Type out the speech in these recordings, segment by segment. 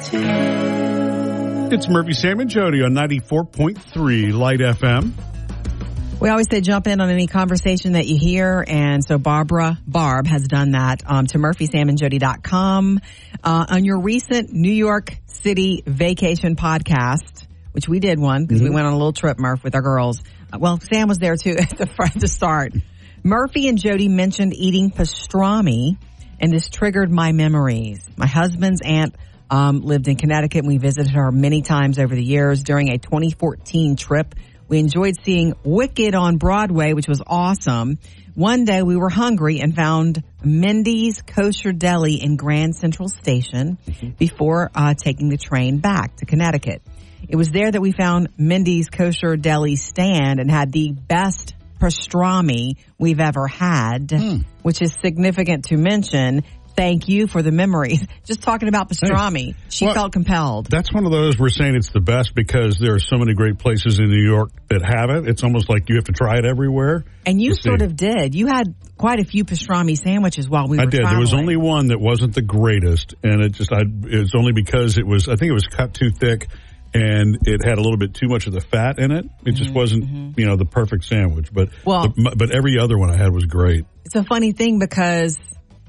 It's Murphy, Sam, and Jody on 94.3 Light FM. We always say jump in on any conversation that you hear, and so Barb has done that to murphysamandjody.com. On your recent New York City vacation podcast, which we did one because we went on a little trip, Murph, with our girls. Well, Sam was there too at the start. Murphy and Jody mentioned eating pastrami, and this triggered my memories. My husband's aunt lived in Connecticut, and we visited her many times over the years. During a 2014 trip, we enjoyed seeing Wicked on Broadway, which was awesome. One day we were hungry and found Mindy's Kosher Deli in Grand Central Station before taking the train back to Connecticut. It was there that we found Mindy's Kosher Deli stand and had the best pastrami we've ever had, which is significant to mention. Thank you for the memories. Just talking about pastrami, she felt compelled. That's one of those we're saying it's the best because there are so many great places in New York that have it. It's almost like you have to try it everywhere. And you sort of did. You had quite a few pastrami sandwiches while we were traveling. There was only one that wasn't the greatest, and it's only because I think it was cut too thick, and it had a little bit too much of the fat in it. It just wasn't, the perfect sandwich. But every other one I had was great. It's a funny thing because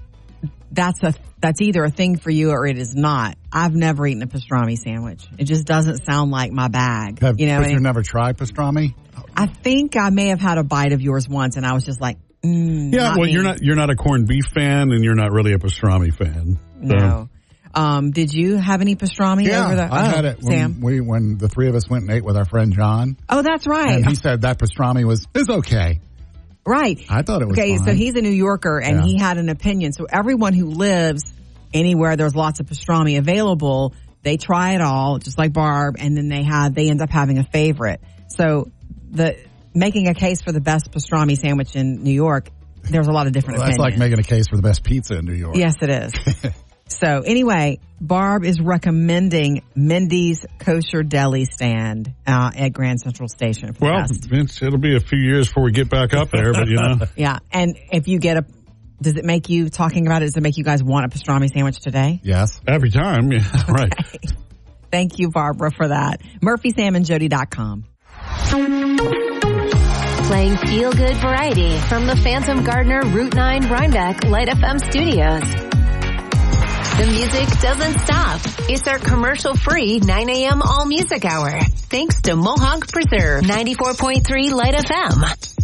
that's either a thing for you or it is not. I've never eaten a pastrami sandwich. It just doesn't sound like my bag. But you never tried pastrami? I think I may have had a bite of yours once, and I was just like, you're not a corned beef fan, and you're not really a pastrami fan. So. No. Did you have any pastrami over the? I had it when the three of us went and ate with our friend John. Oh, that's right. And he said that pastrami was okay. Right. I thought it was fine. So he's a New Yorker, and he had an opinion. So everyone who lives anywhere there's lots of pastrami available, they try it all, just like Barb, and then they end up having a favorite. So making a case for the best pastrami sandwich in New York, there's a lot of different opinions. That's like making a case for the best pizza in New York. Yes, it is. So anyway, Barb is recommending Mindy's Kosher Deli stand at Grand Central Station. Vince, it'll be a few years before we get back up there, but Yeah, and if you get does it make you guys want a pastrami sandwich today? Yes. Every time, yeah, right. Okay. Thank you, Barbara, for that. murphysamandjody.com. Playing feel-good variety from the Phantom Gardener Route 9 Rhinebeck Light FM studios. The music doesn't stop. It's our commercial-free 9 a.m. all-music hour. Thanks to Mohawk Preserve 94.3 Light FM.